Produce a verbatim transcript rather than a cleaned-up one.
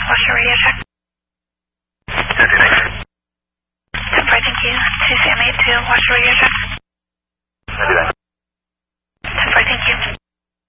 watch your radio check. Okay, thanks. ten four, thank you. two C M eight to watch your radio check.